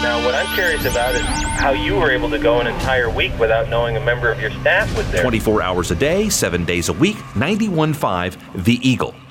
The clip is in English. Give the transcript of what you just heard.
Now, what I'm curious about is how you were able to go an entire week without knowing a member of your staff was there. 24 hours a day, 7 days a week, 91.5 The Eagle.